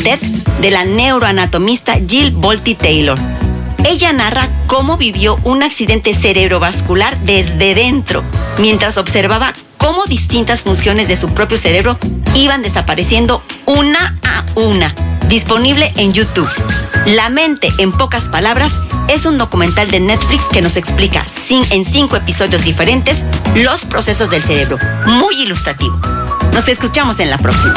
TED de la neuroanatomista Jill Bolte Taylor. Ella narra cómo vivió un accidente cerebrovascular desde dentro, mientras observaba cómo distintas funciones de su propio cerebro iban desapareciendo una a una. Disponible en YouTube. La mente, en pocas palabras, es un documental de Netflix que nos explica en 5 episodios diferentes los procesos del cerebro. Muy ilustrativo. Nos escuchamos en la próxima.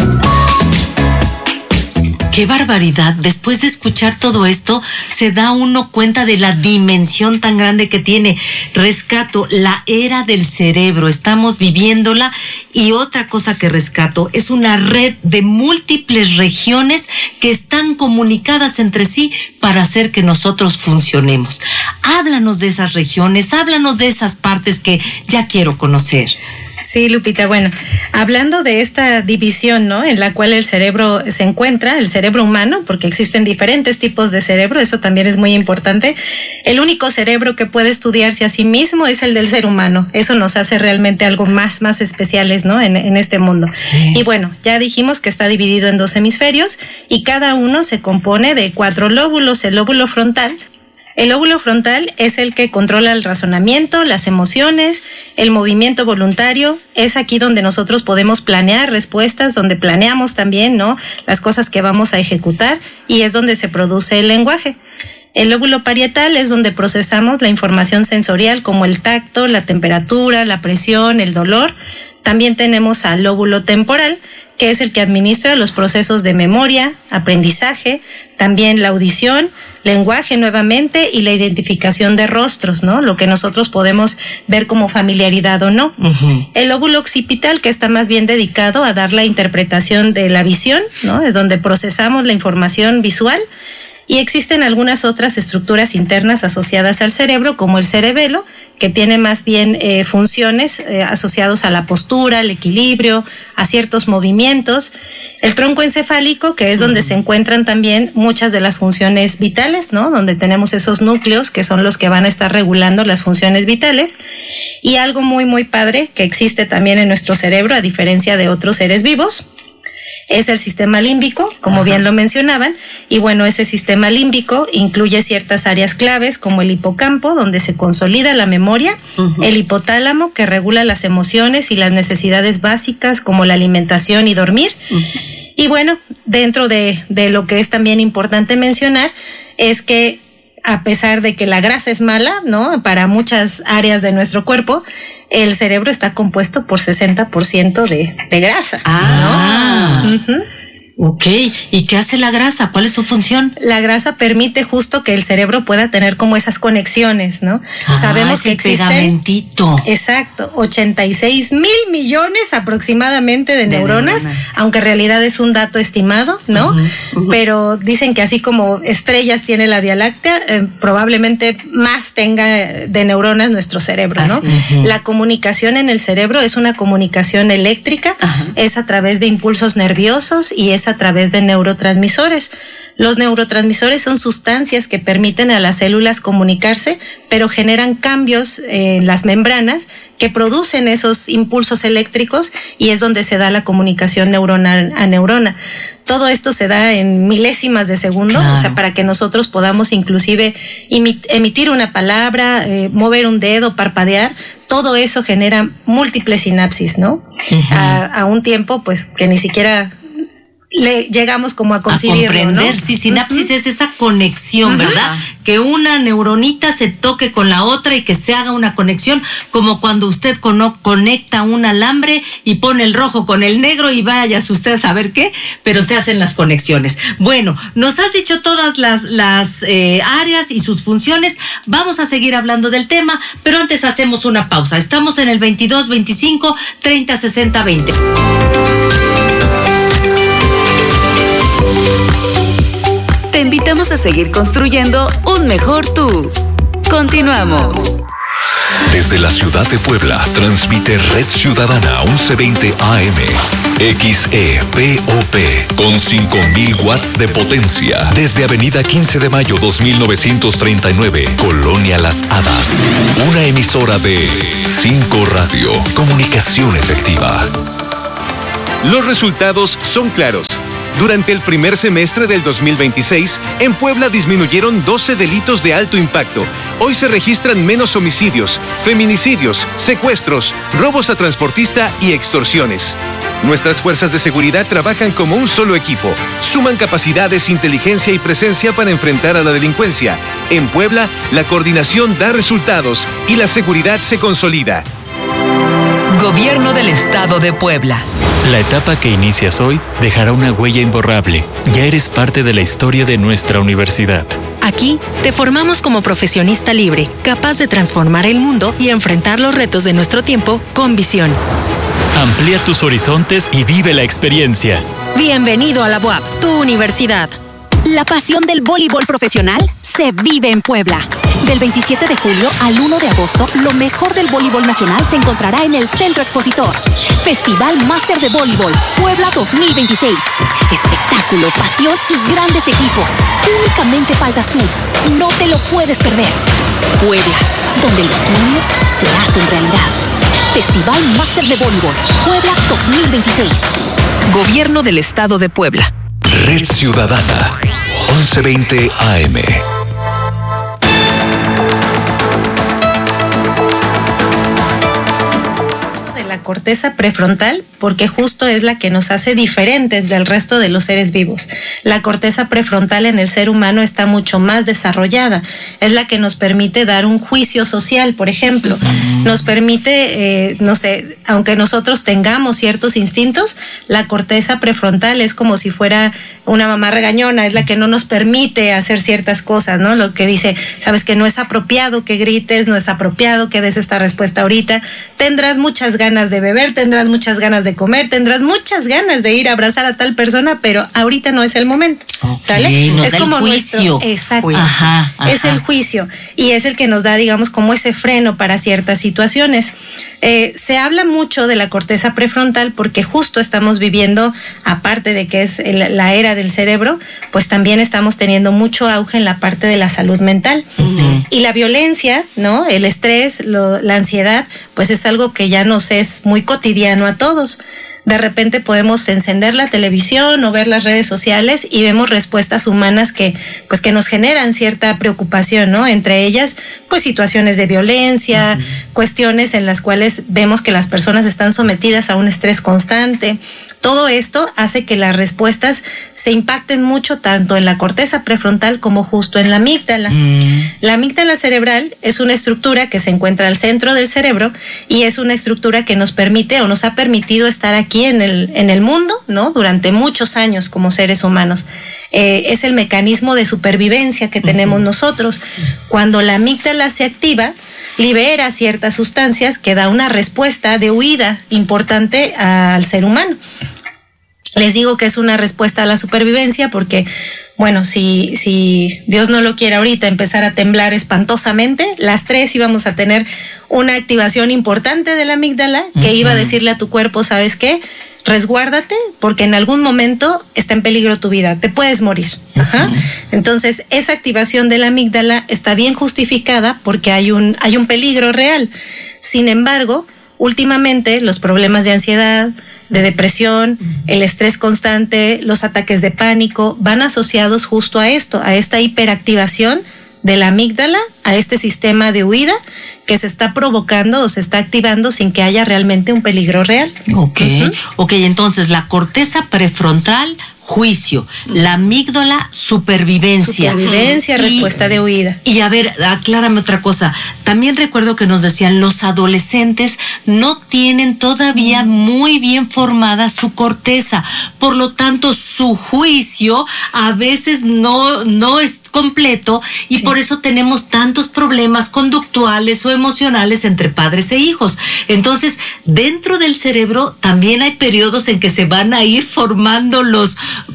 ¡Qué barbaridad! Después de escuchar todo esto, se da uno cuenta de la dimensión tan grande que tiene. Rescato la era del cerebro, estamos viviéndola, y otra cosa que rescato es una red de múltiples regiones que están comunicadas entre sí para hacer que nosotros funcionemos. Háblanos de esas regiones, háblanos de esas partes que ya quiero conocer. Sí, Lupita, bueno, hablando de esta división, ¿no?, en la cual el cerebro se encuentra, el cerebro humano, porque existen diferentes tipos de cerebro, eso también es muy importante. El único cerebro que puede estudiarse a sí mismo es el del ser humano. Eso nos hace realmente algo más especiales, ¿no?, en este mundo. Sí. Y bueno, ya dijimos que está dividido en 2 hemisferios y cada uno se compone de 4 lóbulos. El lóbulo frontal. El lóbulo frontal es el que controla el razonamiento, las emociones, el movimiento voluntario. Es aquí donde nosotros podemos planear respuestas, donde planeamos también, ¿no?, las cosas que vamos a ejecutar, y es donde se produce el lenguaje. El lóbulo parietal es donde procesamos la información sensorial como el tacto, la temperatura, la presión, el dolor. También tenemos al lóbulo temporal, que es el que administra los procesos de memoria, aprendizaje, también la audición, lenguaje nuevamente y la identificación de rostros, ¿no?, lo que nosotros podemos ver como familiaridad o no. Uh-huh. El lóbulo occipital, que está más bien dedicado a dar la interpretación de la visión, ¿no?, es donde procesamos la información visual. Y existen algunas otras estructuras internas asociadas al cerebro, como el cerebelo, que tiene más bien funciones asociadas a la postura, al equilibrio, a ciertos movimientos. El tronco encefálico, que es donde se encuentran también muchas de las funciones vitales, ¿no?, donde tenemos esos núcleos que son los que van a estar regulando las funciones vitales. Y algo muy padre que existe también en nuestro cerebro, a diferencia de otros seres vivos, es el sistema límbico, como bien lo mencionaban, y bueno, ese sistema límbico incluye ciertas áreas claves como el hipocampo, donde se consolida la memoria, el hipotálamo, que regula las emociones y las necesidades básicas como la alimentación y dormir. Y bueno, dentro de lo que es también importante mencionar es que a pesar de que la grasa es mala, ¿no?, para muchas áreas de nuestro cuerpo, el cerebro está compuesto por 60% de grasa. ¿No? Uh-huh. Ok, ¿y qué hace la grasa? ¿Cuál es su función? La grasa permite justo que el cerebro pueda tener como esas conexiones, ¿no? Sabemos que existen, pegamentito. Exacto, 86,000 millones aproximadamente de neuronas, aunque en realidad es un dato estimado, ¿no? Pero dicen que así como estrellas tiene la Vía Láctea, probablemente más tenga de neuronas nuestro cerebro, ¿no? La comunicación en el cerebro es una comunicación eléctrica, es a través de impulsos nerviosos y es a través de neurotransmisores. Los neurotransmisores son sustancias que permiten a las células comunicarse, pero generan cambios en las membranas que producen esos impulsos eléctricos, y es donde se da la comunicación neurona a neurona. Todo esto se da en milésimas de segundo, claro. O sea, para que nosotros podamos inclusive emitir una palabra, mover un dedo, parpadear. Todo eso genera múltiples sinapsis, ¿no? A un tiempo, pues, que ni siquiera le llegamos como a concebirlo, a comprender, ¿no? Sí, sinapsis es esa conexión, ¿verdad? Que una neuronita se toque con la otra y que se haga una conexión, como cuando usted conecta un alambre y pone el rojo con el negro y vaya usted a saber qué, pero se hacen las conexiones. Bueno, nos has dicho todas las áreas y sus funciones. Vamos a seguir hablando del tema, pero antes hacemos una pausa. Estamos en el 22 25 30 60 20. Te invitamos a seguir construyendo un mejor tú. Continuamos. Desde la ciudad de Puebla, transmite Red Ciudadana 1120 AM, XEPOP, con 5,000 watts de potencia. Desde Avenida 15 de Mayo 2939, Colonia Las Hadas. Una emisora de 5 Radio, comunicación efectiva. Los resultados son claros. Durante el primer semestre del 2026, en Puebla disminuyeron 12 delitos de alto impacto. Hoy se registran menos homicidios, feminicidios, secuestros, robos a transportista y extorsiones. Nuestras fuerzas de seguridad trabajan como un solo equipo. Suman capacidades, inteligencia y presencia para enfrentar a la delincuencia. En Puebla, la coordinación da resultados y la seguridad se consolida. Gobierno del Estado de Puebla. La etapa que inicias hoy dejará una huella imborrable. Ya eres parte de la historia de nuestra universidad. Aquí te formamos como profesionista libre, capaz de transformar el mundo y enfrentar los retos de nuestro tiempo con visión. Amplía tus horizontes y vive la experiencia. Bienvenido a la UAP, tu universidad. La pasión del voleibol profesional se vive en Puebla. Del 27 de julio al 1 de agosto, lo mejor del voleibol nacional se encontrará en el Centro Expositor. Festival Máster de Voleibol Puebla 2026. Espectáculo, pasión y grandes equipos. Únicamente faltas tú. No te lo puedes perder. Puebla, donde los sueños se hacen realidad. Festival Máster de Voleibol Puebla 2026. Gobierno del Estado de Puebla. Red Ciudadana, 1120 AM. La corteza prefrontal, porque justo es la que nos hace diferentes del resto de los seres vivos. La corteza prefrontal en el ser humano está mucho más desarrollada. Es la que nos permite dar un juicio social, por ejemplo. Nos permite, aunque nosotros tengamos ciertos instintos, la corteza prefrontal es como si fuera una mamá regañona, es la que no nos permite hacer ciertas cosas, ¿no? Lo que dice, sabes que no es apropiado que grites, no es apropiado que des esta respuesta ahorita, tendrás muchas ganas de beber, tendrás muchas ganas de comer, tendrás muchas ganas de ir a abrazar a tal persona, pero ahorita no es el momento. ¿Sale? Nos es da como el juicio. nuestro, exacto. Ajá. Es el juicio y es el que nos da, digamos, como ese freno para ciertas situaciones. Se habla mucho de la corteza prefrontal porque justo estamos viviendo, aparte de que es la era del cerebro, pues también estamos teniendo mucho auge en la parte de la salud mental. Y la violencia, ¿no? El estrés, la ansiedad, pues es algo que ya nos es muy cotidiano a todos. De repente podemos encender la televisión o ver las redes sociales y vemos respuestas humanas que nos generan cierta preocupación, ¿no? Entre ellas, pues situaciones de violencia, cuestiones en las cuales vemos que las personas están sometidas a un estrés constante. Todo esto hace que las respuestas se impacten mucho tanto en la corteza prefrontal como justo en la amígdala. La amígdala cerebral es una estructura que se encuentra al centro del cerebro y es una estructura que nos permite o nos ha permitido estar aquí en el mundo, ¿no? Durante muchos años como seres humanos. Es el mecanismo de supervivencia que tenemos nosotros. Cuando la amígdala se activa, libera ciertas sustancias que da una respuesta de huida importante al ser humano. Les digo que es una respuesta a la supervivencia porque, bueno, si Dios no lo quiere ahorita empezar a temblar espantosamente, las tres íbamos a tener una activación importante de la amígdala que iba a decirle a tu cuerpo, ¿sabes qué? Resguárdate porque en algún momento está en peligro tu vida, te puedes morir. Entonces, esa activación de la amígdala está bien justificada porque hay un peligro real. Sin embargo, últimamente los problemas de ansiedad, de depresión, el estrés constante, los ataques de pánico, van asociados justo a esto, a esta hiperactivación de la amígdala, a este sistema de huida que se está provocando o se está activando sin que haya realmente un peligro real. Ok, entonces la corteza prefrontal, juicio, la amígdala, supervivencia. Respuesta de huida. Y a ver, aclárame otra cosa. También recuerdo que nos decían, los adolescentes no tienen todavía muy bien formada su corteza, por lo tanto su juicio a veces no es completo y por eso tenemos tantos problemas conductuales o emocionales entre padres e hijos. Entonces, dentro del cerebro también hay periodos en que se van a ir formando los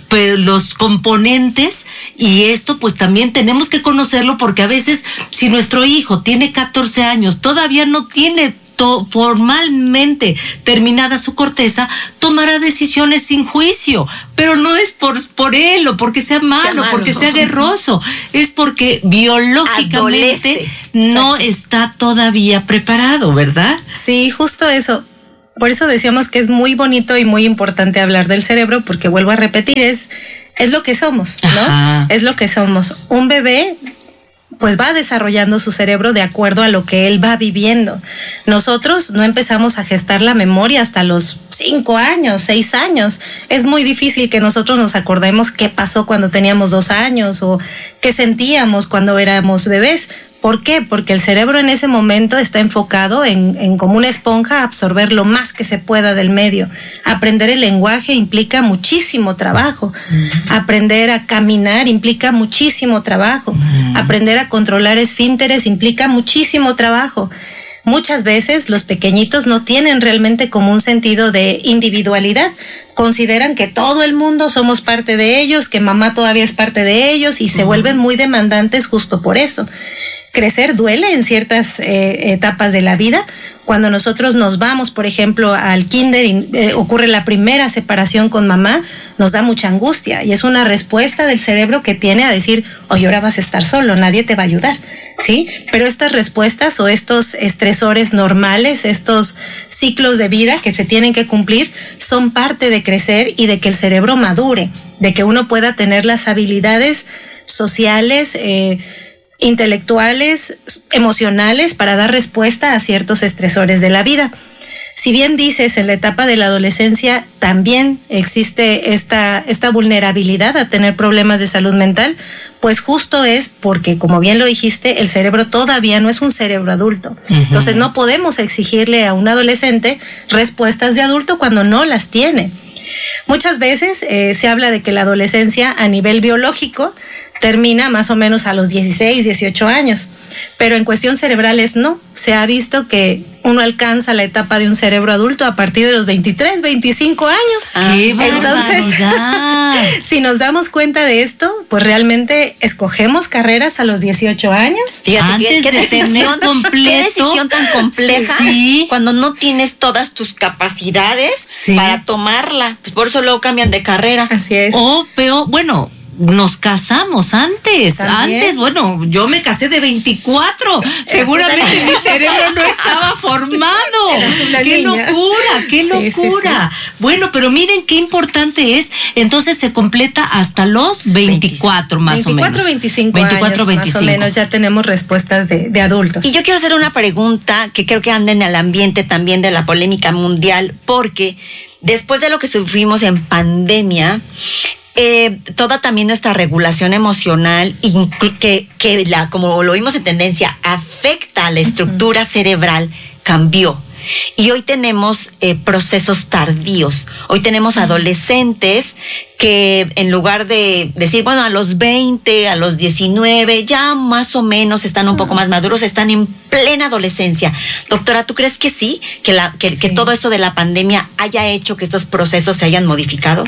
componentes y esto pues también tenemos que conocerlo porque a veces si nuestro hijo tiene 14 años, todavía no tiene formalmente terminada su corteza, tomará decisiones sin juicio, pero no es por él o porque sea malo, porque sea guerroso, es porque biológicamente no está todavía preparado, ¿verdad? Sí, justo eso. por eso decíamos que es muy bonito y muy importante hablar del cerebro, porque vuelvo a repetir, es lo que somos, ¿no? Ajá. Es lo que somos. Un bebé pues va desarrollando su cerebro de acuerdo a lo que él va viviendo. Nosotros no empezamos a gestar la memoria hasta los 5 años, 6 años. Es muy difícil que nosotros nos acordemos qué pasó cuando teníamos 2 años o qué sentíamos cuando éramos bebés. ¿Por qué? Porque el cerebro en ese momento está enfocado en como una esponja absorber lo más que se pueda del medio. Aprender el lenguaje implica muchísimo trabajo. Aprender a caminar implica muchísimo trabajo. Aprender a controlar esfínteres implica muchísimo trabajo. Muchas veces los pequeñitos no tienen realmente como un sentido de individualidad. Consideran que todo el mundo somos parte de ellos, que mamá todavía es parte de ellos y se vuelven muy demandantes justo por eso. Crecer duele en ciertas etapas de la vida. Cuando nosotros nos vamos, por ejemplo, al kinder y ocurre la primera separación con mamá, nos da mucha angustia y es una respuesta del cerebro que tiene a decir, oye, ahora vas a estar solo, nadie te va a ayudar, ¿sí? Pero estas respuestas o estos estresores normales, estos ciclos de vida que se tienen que cumplir, son parte de crecer y de que el cerebro madure, de que uno pueda tener las habilidades sociales, intelectuales, emocionales para dar respuesta a ciertos estresores de la vida. Si bien dices, en la etapa de la adolescencia también existe esta vulnerabilidad a tener problemas de salud mental, pues justo es porque, como bien lo dijiste, el cerebro todavía no es un cerebro adulto. Entonces no podemos exigirle a un adolescente respuestas de adulto cuando no las tiene. Muchas veces se habla de que la adolescencia a nivel biológico termina más o menos a los 16, 18 años, pero en cuestión cerebrales no. Se ha visto que uno alcanza la etapa de un cerebro adulto a partir de los 23, 25 años. ¡Qué Entonces, si nos damos cuenta de esto, pues realmente escogemos carreras a los 18 años. Fíjate, Antes de tener completo. Qué decisión tan compleja, Sí. cuando no tienes todas tus capacidades para tomarla. Pues por eso luego cambian de carrera. Así es. O peor, bueno, nos casamos antes. ¿También? Antes, bueno, yo me casé de 24. Seguramente mi cerebro no estaba formado. Eras una ¡Qué niña! locura! ¡Qué Sí, locura! sí. Bueno, pero miren qué importante es. Entonces se completa hasta los 24 más o menos. 25 24, años 25. más o menos ya tenemos respuestas de adultos. Y yo quiero hacer una pregunta que creo que anda en el ambiente también de la polémica mundial, porque después de lo que sufrimos en pandemia, toda también nuestra regulación emocional, que como lo vimos en tendencia, afecta a la estructura cerebral, cambió. Y hoy tenemos procesos tardíos. Hoy tenemos adolescentes que en lugar de decir, bueno, a los 20, a los 19, ya más o menos están un poco más maduros, están en plena adolescencia. Doctora, ¿tú crees que sí? Que todo esto de la pandemia haya hecho que estos procesos se hayan modificado?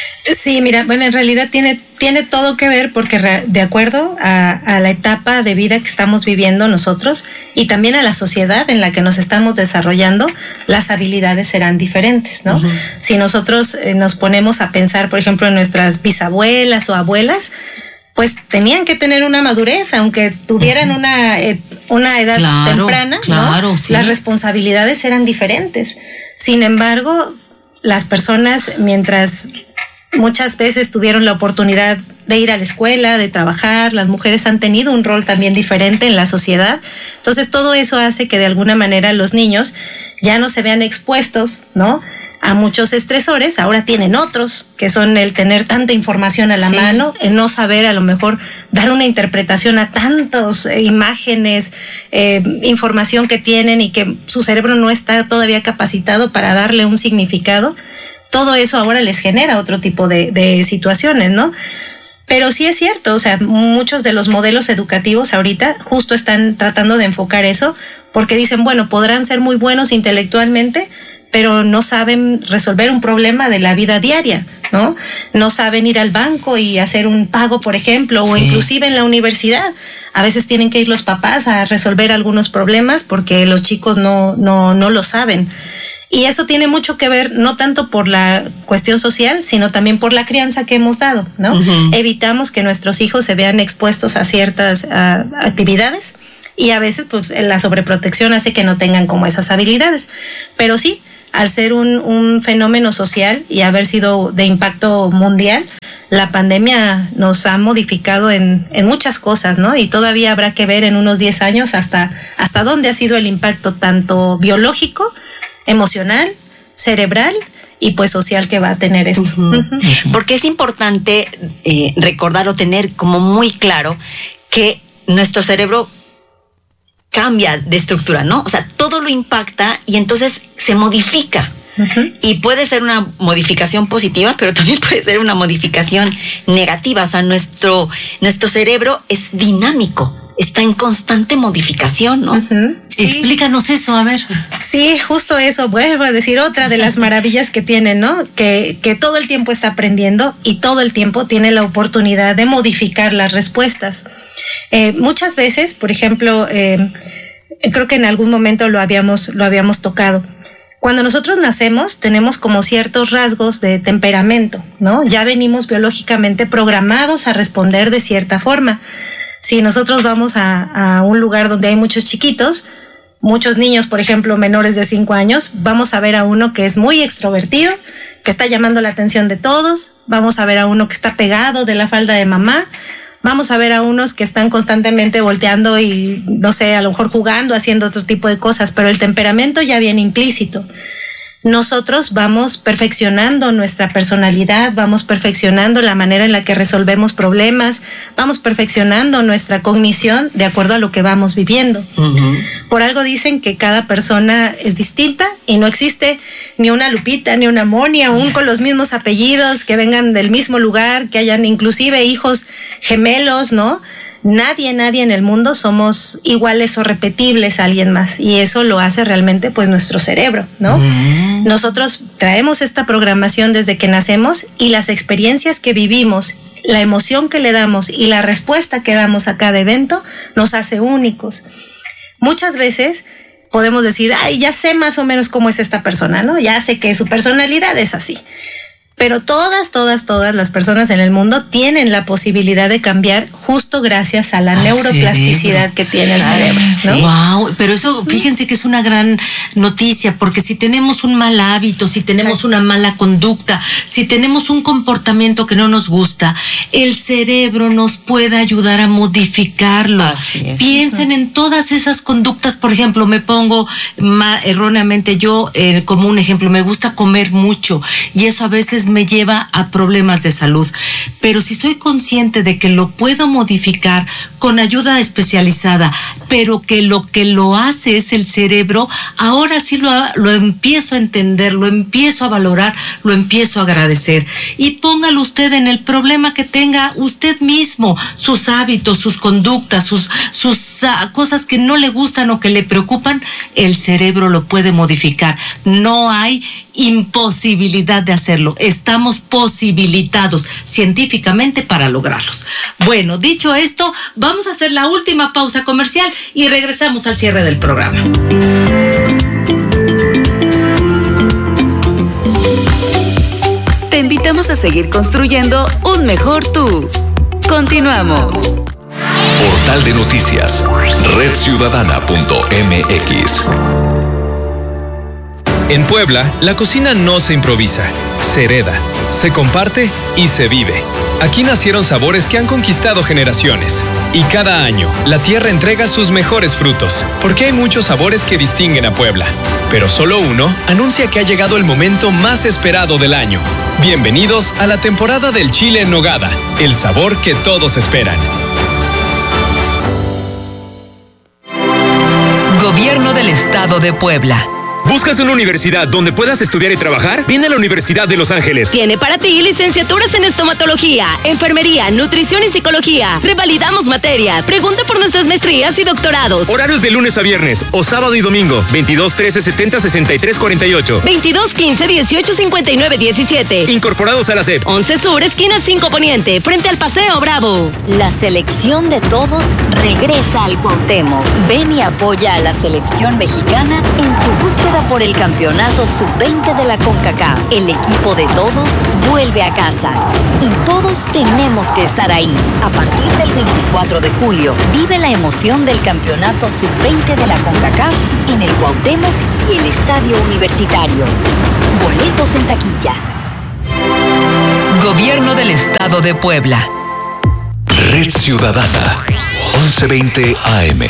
Sí, mira, bueno, en realidad tiene todo que ver porque de acuerdo a la etapa de vida que estamos viviendo nosotros y también a la sociedad en la que nos estamos desarrollando, las habilidades serán diferentes, ¿no? Uh-huh. Si nosotros nos ponemos a pensar, por ejemplo, en nuestras bisabuelas o abuelas, pues tenían que tener una madurez, aunque tuvieran una edad temprana, ¿no? Sí. Las responsabilidades eran diferentes. Sin embargo, las personas, mientras muchas veces tuvieron la oportunidad de ir a la escuela, de trabajar, las mujeres han tenido un rol también diferente en la sociedad. Entonces todo eso hace que de alguna manera los niños ya no se vean expuestos, ¿no?, a muchos estresores. Ahora tienen otros, que son el tener tanta información a la mano, el no saber a lo mejor dar una interpretación a tantas imágenes, información que tienen y que su cerebro no está todavía capacitado para darle un significado. Todo eso ahora les genera otro tipo de situaciones, ¿no? Pero sí es cierto, o sea, muchos de los modelos educativos ahorita justo están tratando de enfocar eso, porque dicen, bueno, podrán ser muy buenos intelectualmente, pero no saben resolver un problema de la vida diaria, ¿no? No saben ir al banco y hacer un pago, por ejemplo, o inclusive en la universidad. A veces tienen que ir los papás a resolver algunos problemas porque los chicos no lo saben. Y eso tiene mucho que ver, no tanto por la cuestión social, sino también por la crianza que hemos dado, ¿no? Uh-huh. Evitamos que nuestros hijos se vean expuestos a ciertas actividades y a veces pues la sobreprotección hace que no tengan como esas habilidades. Pero sí, al ser un fenómeno social y haber sido de impacto mundial, la pandemia nos ha modificado en muchas cosas, ¿no? Y todavía habrá que ver en unos 10 años hasta dónde ha sido el impacto tanto biológico, emocional, cerebral y pues social que va a tener esto. Porque es importante recordar o tener como muy claro que nuestro cerebro cambia de estructura, ¿no? O sea, todo lo impacta y entonces se modifica. Y puede ser una modificación positiva, pero también puede ser una modificación negativa. O sea, nuestro cerebro es dinámico, está en constante modificación, ¿no? Sí. Explícanos eso, a ver. Sí, justo eso. Vuelvo a decir otra de las maravillas que tiene, ¿no? Que todo el tiempo está aprendiendo y todo el tiempo tiene la oportunidad de modificar las respuestas. Muchas veces, por ejemplo, creo que en algún momento lo habíamos tocado. Cuando nosotros nacemos tenemos como ciertos rasgos de temperamento, ¿no? Ya venimos biológicamente programados a responder de cierta forma. Si nosotros vamos a un lugar donde hay muchos chiquitos, muchos niños, por ejemplo, menores de 5 años, vamos a ver a uno que es muy extrovertido, que está llamando la atención de todos, vamos a ver a uno que está pegado de la falda de mamá, vamos a ver a unos que están constantemente volteando y, no sé, a lo mejor jugando, haciendo otro tipo de cosas, pero el temperamento ya viene implícito. Nosotros vamos perfeccionando nuestra personalidad, vamos perfeccionando la manera en la que resolvemos problemas, vamos perfeccionando nuestra cognición de acuerdo a lo que vamos viviendo. Por algo dicen que cada persona es distinta y no existe ni una Lupita, ni una Moni, aún con los mismos apellidos, que vengan del mismo lugar, que hayan inclusive hijos gemelos, ¿no? Nadie en el mundo somos iguales o repetibles a alguien más, y eso lo hace realmente pues nuestro cerebro, ¿no? Nosotros traemos esta programación desde que nacemos y las experiencias que vivimos, la emoción que le damos y la respuesta que damos a cada evento nos hace únicos. Muchas veces podemos decir, ay, ya sé más o menos cómo es esta persona, ¿no? Ya sé que su personalidad es así. Pero todas las personas en el mundo tienen la posibilidad de cambiar justo gracias a la neuroplasticidad que tiene el cerebro, ¿no? Wow, pero eso, fíjense que es una gran noticia, porque si tenemos un mal hábito, si tenemos una mala conducta, si tenemos un comportamiento que no nos gusta, el cerebro nos puede ayudar a modificarlo. Así es. Piensen en todas esas conductas. Por ejemplo, me pongo erróneamente yo, como un ejemplo, me gusta comer mucho y eso a veces me lleva a problemas de salud. Pero si soy consciente de que lo puedo modificar con ayuda especializada, pero que lo hace es el cerebro, ahora sí lo empiezo a entender, lo empiezo a valorar, lo empiezo a agradecer. Y póngalo usted en el problema que tenga usted mismo, sus hábitos, sus conductas, sus cosas que no le gustan o que le preocupan, el cerebro lo puede modificar. No hay imposibilidad de hacerlo. Estamos posibilitados científicamente para lograrlos. Bueno, dicho esto, vamos a hacer la última pausa comercial y regresamos al cierre del programa. Te invitamos a seguir construyendo un mejor tú. Continuamos. Portal de noticias, redciudadana.mx. En Puebla, la cocina no se improvisa, se hereda, se comparte y se vive. Aquí nacieron sabores que han conquistado generaciones. Y cada año, la tierra entrega sus mejores frutos, porque hay muchos sabores que distinguen a Puebla. Pero solo uno anuncia que ha llegado el momento más esperado del año. Bienvenidos a la temporada del chile en nogada, el sabor que todos esperan. Gobierno del Estado de Puebla. ¿Buscas una universidad donde puedas estudiar y trabajar? Viene a la Universidad de Los Ángeles. Tiene para ti licenciaturas en estomatología, enfermería, nutrición y psicología. Revalidamos materias. Pregunta por nuestras maestrías y doctorados. Horarios de lunes a viernes o sábado y domingo. 22 13 70 63 48. 22 15 18 59 17. Incorporados a la SEP. 11 Sur, esquina 5 Poniente, frente al Paseo Bravo. La selección de todos regresa al Cuauhtémoc. Ven y apoya a la selección mexicana en su búsqueda por el campeonato sub-20 de la CONCACAF. El equipo de todos vuelve a casa y todos tenemos que estar ahí. A partir del 24 de julio, vive la emoción del campeonato sub-20 de la CONCACAF en el Cuauhtémoc y el Estadio Universitario. Boletos en taquilla. Gobierno del Estado de Puebla. Red Ciudadana, 1120 AM.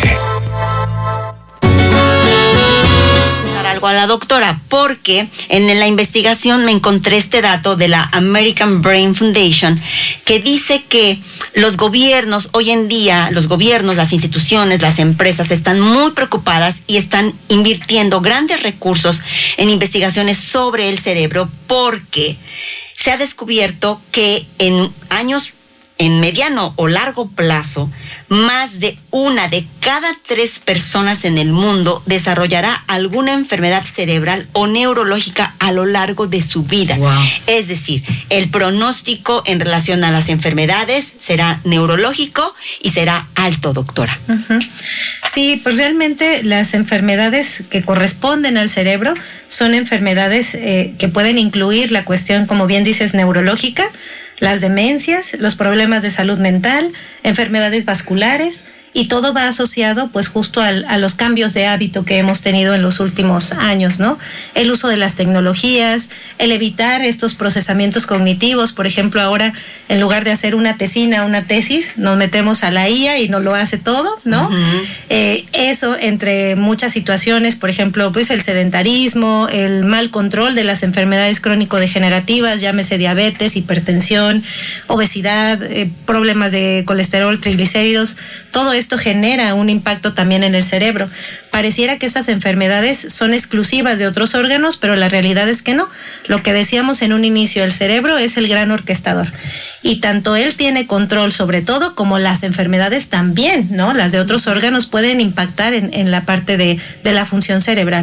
Algo a la doctora, porque en la investigación me encontré este dato de la American Brain Foundation que dice que los gobiernos, hoy en día, los gobiernos, las instituciones, las empresas están muy preocupadas y están invirtiendo grandes recursos en investigaciones sobre el cerebro, porque se ha descubierto que en mediano o largo plazo, más de 1 de cada 3 personas en el mundo desarrollará alguna enfermedad cerebral o neurológica a lo largo de su vida. Wow. Es decir, el pronóstico en relación a las enfermedades será neurológico y será alto, doctora. Uh-huh. Sí, pues realmente las enfermedades que corresponden al cerebro son enfermedades que pueden incluir la cuestión, como bien dices, neurológica, las demencias, los problemas de salud mental, enfermedades vasculares, y todo va asociado pues justo a los cambios de hábito que hemos tenido en los últimos años, ¿no? El uso de las tecnologías, el evitar estos procesamientos cognitivos. Por ejemplo, ahora en lugar de hacer una tesina, una tesis, nos metemos a la IA y nos lo hace todo, ¿no? Uh-huh. Eso entre muchas situaciones, por ejemplo, pues el sedentarismo, el mal control de las enfermedades crónico-degenerativas, llámese diabetes, hipertensión, obesidad, problemas de colesterol, triglicéridos, todo esto genera un impacto también en el cerebro. Pareciera que estas enfermedades son exclusivas de otros órganos, pero la realidad es que no. Lo que decíamos en un inicio, el cerebro es el gran orquestador. Y tanto él tiene control sobre todo, como las enfermedades también, ¿no? Las de otros órganos pueden impactar en la parte de la función cerebral.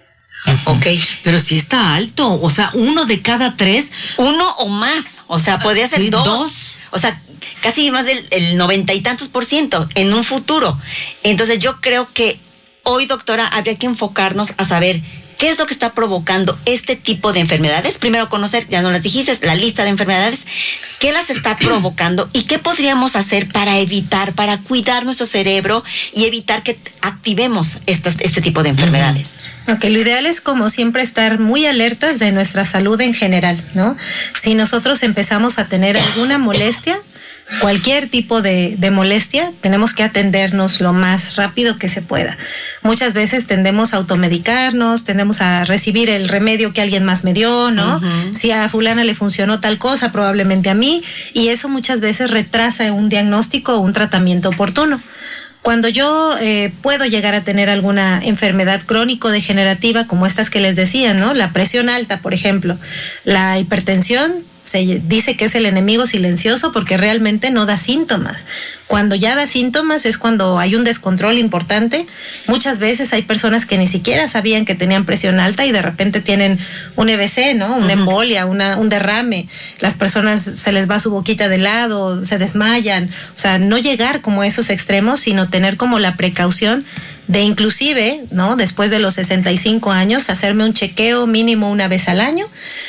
Ok, pero sí está alto, o sea, 1 de cada 3. 1 o más, o sea, podría ser 2. O sea, casi más del 90 y tantos % en un futuro. Entonces yo creo que hoy, doctora, habría que enfocarnos a saber qué es lo que está provocando este tipo de enfermedades. Primero conocer, ya no las dijiste, la lista de enfermedades, qué las está provocando y qué podríamos hacer para evitar, para cuidar nuestro cerebro y evitar que activemos este tipo de enfermedades. Ok, lo ideal es, como siempre, estar muy alertas de nuestra salud en general, ¿no? Si nosotros empezamos a tener alguna molestia, cualquier tipo de molestia, tenemos que atendernos lo más rápido que se pueda. Muchas veces tendemos a automedicarnos, tendemos a recibir el remedio que alguien más me dio, ¿no? Uh-huh. Si a fulana le funcionó tal cosa, probablemente a mí, y eso muchas veces retrasa un diagnóstico o un tratamiento oportuno. Cuando yo puedo llegar a tener alguna enfermedad crónico-degenerativa, como estas que les decía, ¿no? La presión alta, por ejemplo, la hipertensión, se dice que es el enemigo silencioso porque realmente no da síntomas. Cuando ya da síntomas es cuando hay un descontrol importante. Muchas veces hay personas que ni siquiera sabían que tenían presión alta y de repente tienen un EBC, ¿no? Una embolia, un derrame. Las personas se les va su boquita de lado, se desmayan. O sea, no llegar como a esos extremos, sino tener como la precaución de inclusive, ¿no? Después de los 65 años, hacerme un chequeo mínimo 1 vez al año.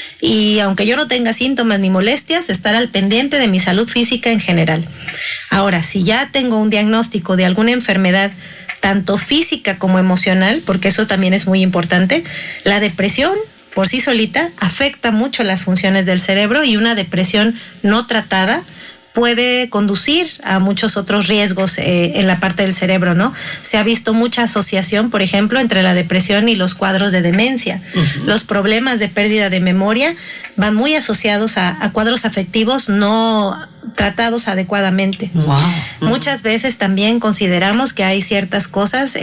Y aunque yo no tenga síntomas ni molestias, estar al pendiente de mi salud física en general. Ahora, si ya tengo un diagnóstico de alguna enfermedad, tanto física como emocional, porque eso también es muy importante, la depresión por sí solita afecta mucho las funciones del cerebro, y una depresión no tratada puede conducir a muchos otros riesgos en la parte del cerebro, ¿no? Se ha visto mucha asociación, por ejemplo, entre la depresión y los cuadros de demencia. Uh-huh. Los problemas de pérdida de memoria van muy asociados a cuadros afectivos no tratados adecuadamente. Wow. Muchas veces también consideramos que hay ciertas cosas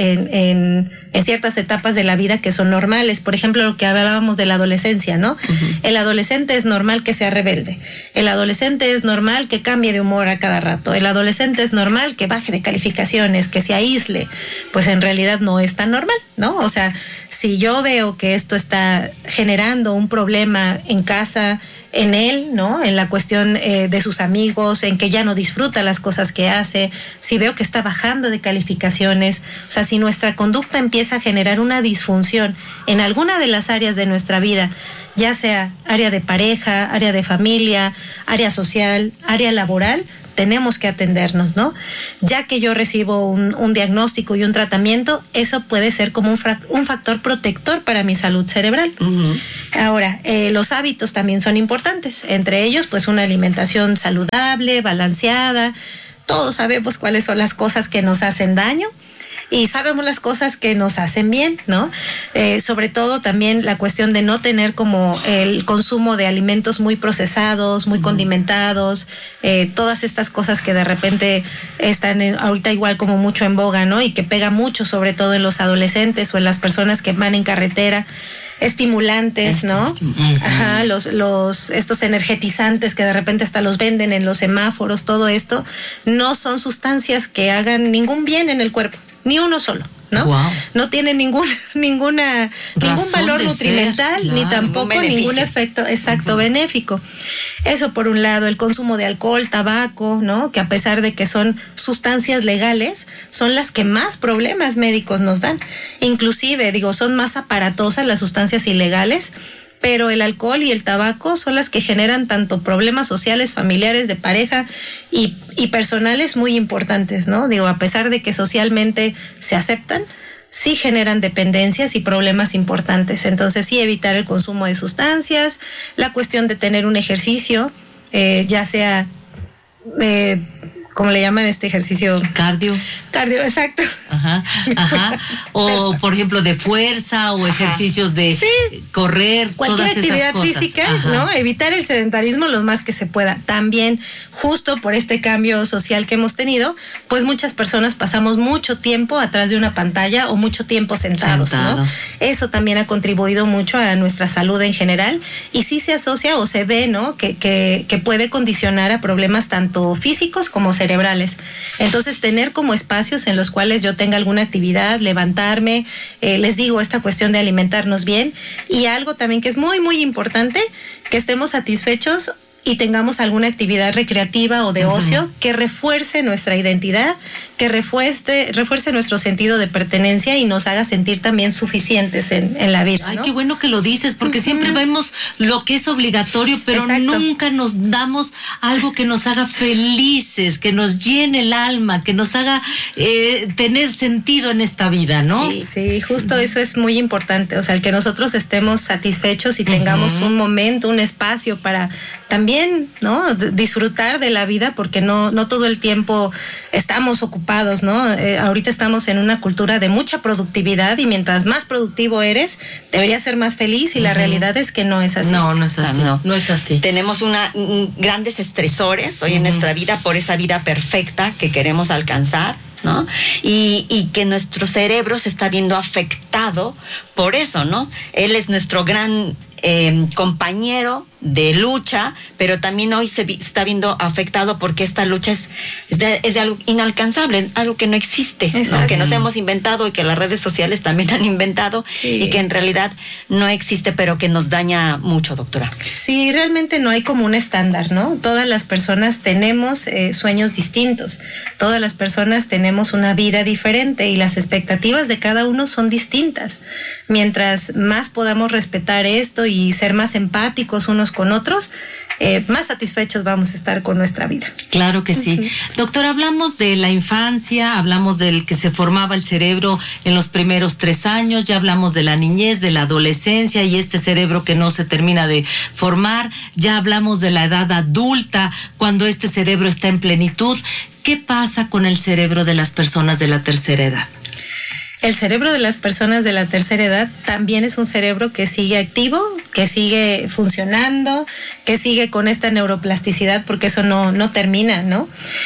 en ciertas etapas de la vida que son normales. Por ejemplo, lo que hablábamos de la adolescencia, ¿no? Uh-huh. El adolescente es normal que sea rebelde. El adolescente es normal que cambie de humor a cada rato. El adolescente es normal que baje de calificaciones, que se aísle. Pues en realidad no es tan normal, ¿no? O sea, si yo veo que esto está generando un problema en casa, en él, ¿no? En la cuestión de sus amigos, en que ya no disfruta las cosas que hace, si veo que está bajando de calificaciones, o sea, si nuestra conducta empieza a generar una disfunción en alguna de las áreas de nuestra vida, ya sea área de pareja, área de familia, área social, área laboral, tenemos que atendernos, ¿no? Ya que yo recibo un diagnóstico y un tratamiento, eso puede ser como un factor protector para mi salud cerebral. Ahora, los hábitos también son importantes, entre ellos pues una alimentación saludable, balanceada. Todos sabemos cuáles son las cosas que nos hacen daño y sabemos las cosas que nos hacen bien, ¿no? Sobre todo también la cuestión de no tener como el consumo de alimentos muy procesados, muy condimentados, todas estas cosas que de repente están ahorita igual como mucho en boga, ¿no? Y que pega mucho, sobre todo en los adolescentes o en las personas que van en carretera. Estimulantes, ¿no? Ajá, estos energetizantes que de repente hasta los venden en los semáforos, todo esto no son sustancias que hagan ningún bien en el cuerpo, ni uno solo, ¿no? Wow. No tiene ningún valor nutrimental, claro, ni tampoco ningún efecto benéfico. Eso por un lado, el consumo de alcohol, tabaco, ¿no? Que a pesar de que son sustancias legales, son las que más problemas médicos nos dan. Inclusive, son más aparatosas las sustancias ilegales, pero el alcohol y el tabaco son las que generan tanto problemas sociales, familiares, de pareja y personales muy importantes, ¿no? A pesar de que socialmente se aceptan, sí generan dependencias y problemas importantes. Entonces, sí, evitar el consumo de sustancias, la cuestión de tener un ejercicio, ya sea, ¿cómo le llaman este ejercicio? Cardio, exacto. O, por ejemplo, de fuerza o ejercicios de correr, cualquier todas actividad esas cosas. Física, ¿no? Evitar el sedentarismo lo más que se pueda. También, justo por este cambio social que hemos tenido, pues muchas personas pasamos mucho tiempo atrás de una pantalla o mucho tiempo sentados, ¿no? Eso también ha contribuido mucho a nuestra salud en general y sí se asocia o se ve, ¿no? Que puede condicionar a problemas tanto físicos como cerebrales. Entonces, tener como espacios en los cuales yo tenga alguna actividad, levantarme, les digo, esta cuestión de alimentarnos bien y algo también que es muy, muy importante, que estemos satisfechos y tengamos alguna actividad recreativa o de ocio que refuerce nuestra identidad, que refuerce nuestro sentido de pertenencia y nos haga sentir también suficientes en la vida, ¿no? Ay, qué bueno que lo dices, porque siempre vemos lo que es obligatorio, pero nunca nos damos algo que nos haga felices, que nos llene el alma, que nos haga tener sentido en esta vida, ¿no? Sí, justo eso es muy importante, o sea, el que nosotros estemos satisfechos y tengamos un momento, un espacio para también, ¿no? Disfrutar de la vida, porque no todo el tiempo estamos ocupados, ¿no? Ahorita estamos en una cultura de mucha productividad y mientras más productivo eres, deberías ser más feliz y la realidad es que no es así. No es así. No es así. Tenemos grandes estresores hoy en nuestra vida por esa vida perfecta que queremos alcanzar, ¿no? Y que nuestro cerebro se está viendo afectado por eso, ¿no? Él es nuestro gran compañero de lucha, pero también hoy se está viendo afectado porque esta lucha es de algo inalcanzable, algo que no existe, ¿no? Que nos hemos inventado y que las redes sociales también han inventado y que en realidad no existe, pero que nos daña mucho, doctora. Sí, realmente no hay como un estándar, ¿no? Todas las personas tenemos sueños distintos, todas las personas tenemos una vida diferente y las expectativas de cada uno son distintas. Mientras más podamos respetar esto y ser más empáticos unos con otros, más satisfechos vamos a estar con nuestra vida. Claro que sí. Doctor, hablamos de la infancia, hablamos del que se formaba el cerebro en los primeros 3 años, ya hablamos de la niñez, de la adolescencia y este cerebro que no se termina de formar, ya hablamos de la edad adulta, cuando este cerebro está en plenitud. ¿Qué pasa con el cerebro de las personas de la tercera edad? El cerebro de las personas de la tercera edad también es un cerebro que sigue activo, que sigue funcionando, que sigue con esta neuroplasticidad, porque eso no termina, ¿no?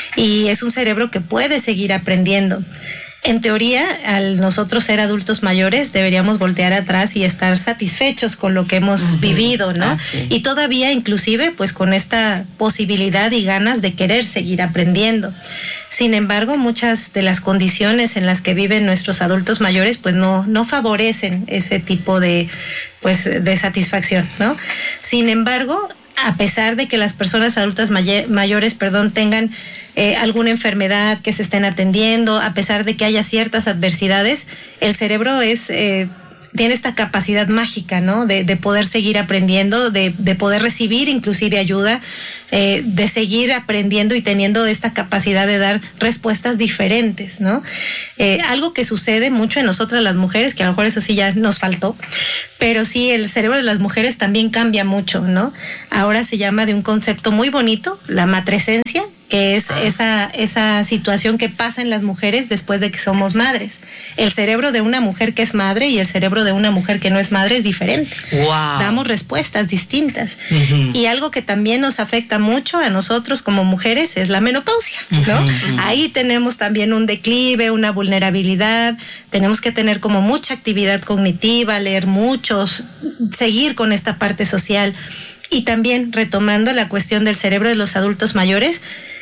Y es un cerebro que puede seguir aprendiendo. En teoría, al nosotros ser adultos mayores, deberíamos voltear atrás y estar satisfechos con lo que hemos vivido, ¿no? Y todavía, inclusive, pues con esta posibilidad y ganas de querer seguir aprendiendo. Sin embargo, muchas de las condiciones en las que viven nuestros adultos mayores, pues no favorecen ese tipo de satisfacción, ¿no? Sin embargo, a pesar de que las personas adultas mayores, tengan alguna enfermedad que se estén atendiendo, a pesar de que haya ciertas adversidades, el cerebro es tiene esta capacidad mágica, ¿no? De poder seguir aprendiendo, de poder recibir inclusive ayuda, de seguir aprendiendo y teniendo esta capacidad de dar respuestas diferentes, ¿no? Algo que sucede mucho en nosotras las mujeres, que a lo mejor eso sí ya nos faltó, pero sí, el cerebro de las mujeres también cambia mucho, ¿no? Ahora se llama de un concepto muy bonito, la matrescencia, que es esa situación que pasa en las mujeres después de que somos madres. El cerebro de una mujer que es madre y el cerebro de una mujer que no es madre es diferente. Wow. Damos respuestas distintas. Uh-huh. Y algo que también nos afecta mucho a nosotros como mujeres es la menopausia, ¿no? Uh-huh. Ahí tenemos también un declive, una vulnerabilidad, tenemos que tener como mucha actividad cognitiva, leer mucho, seguir con esta parte social. Y también retomando la cuestión del cerebro de los adultos mayores,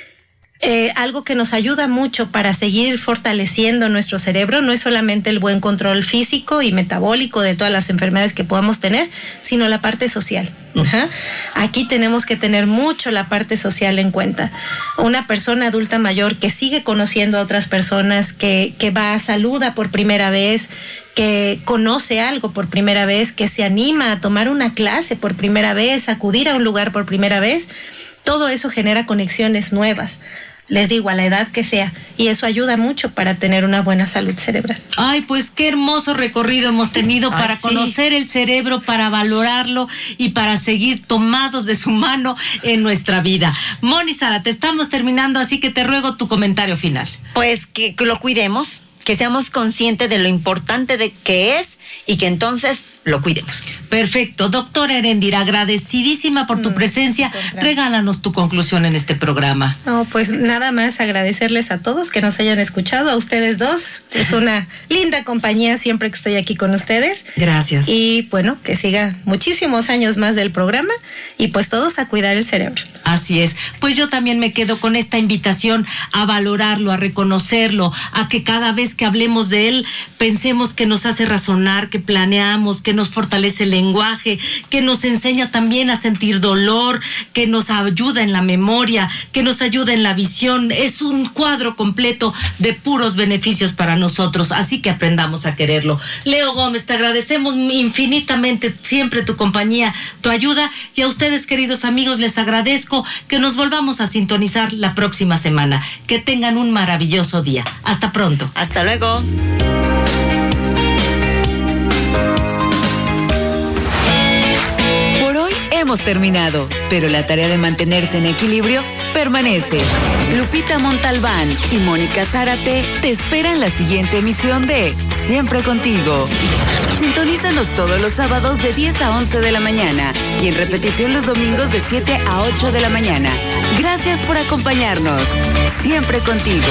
algo que nos ayuda mucho para seguir fortaleciendo nuestro cerebro no es solamente el buen control físico y metabólico de todas las enfermedades que podamos tener, sino la parte social. Uh-huh. Aquí tenemos que tener mucho la parte social en cuenta. Una persona adulta mayor que sigue conociendo a otras personas, que va a saluda por primera vez, que conoce algo por primera vez, que se anima a tomar una clase por primera vez, acudir a un lugar por primera vez, todo eso genera conexiones nuevas. Les digo, a la edad que sea, y eso ayuda mucho para tener una buena salud cerebral. Ay, pues qué hermoso recorrido hemos tenido para conocer el cerebro, para valorarlo y para seguir tomados de su mano en nuestra vida. Moni Zárate, estamos terminando, así que te ruego tu comentario final. Pues que lo cuidemos, que seamos conscientes de lo importante de que es y que entonces lo cuidemos. Perfecto. Doctora Eréndira, agradecidísima por tu presencia. Regálanos tu conclusión en este programa. No, pues nada más agradecerles a todos que nos hayan escuchado, a ustedes dos. Es una linda compañía siempre que estoy aquí con ustedes. Gracias. Y bueno, que siga muchísimos años más del programa y pues todos a cuidar el cerebro. Así es. Pues yo también me quedo con esta invitación a valorarlo, a reconocerlo, a que cada vez que hablemos de él pensemos que nos hace razonar, que planeamos, que nos fortalece el lenguaje, que nos enseña también a sentir dolor, que nos ayuda en la memoria, que nos ayuda en la visión. Es un cuadro completo de puros beneficios para nosotros, así que aprendamos a quererlo. Leo Gómez, te agradecemos infinitamente siempre tu compañía, tu ayuda, y a ustedes, queridos amigos, les agradezco que nos volvamos a sintonizar la próxima semana. Que tengan un maravilloso día. Hasta pronto. Hasta luego. Hemos terminado, pero la tarea de mantenerse en equilibrio permanece. Lupita Montalbán y Mónica Zárate te esperan la siguiente emisión de Siempre Contigo. Sintonízanos todos los sábados de 10 a 11 de la mañana y en repetición los domingos de 7 a 8 de la mañana. Gracias por acompañarnos. Siempre Contigo.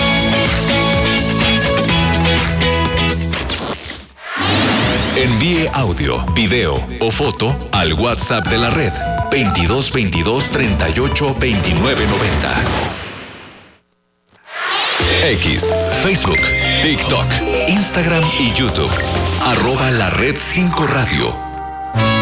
Envíe audio, video o foto al WhatsApp de la red 22 22 38 29 90. X, Facebook, TikTok, Instagram y YouTube. @La Red 5 Radio.